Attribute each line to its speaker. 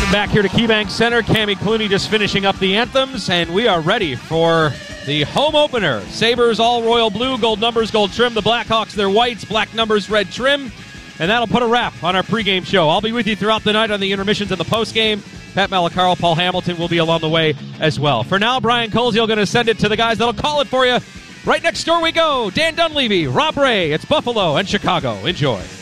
Speaker 1: Welcome back here to KeyBank Center. Cammie Clooney just finishing up the anthems, and we are ready for the home opener. Sabres all royal blue, gold numbers, gold trim. The Blackhawks, their whites, black numbers, red trim. And that'll put a wrap on our pregame show. I'll be with you throughout the night on the intermissions and the postgame. Pat Malacaro, Paul Hamilton will be along the way as well. For now, Brian Koziel going to send it to the guys that'll call it for you. Right next door we go. Dan Dunleavy, Rob Ray. It's Buffalo and Chicago. Enjoy.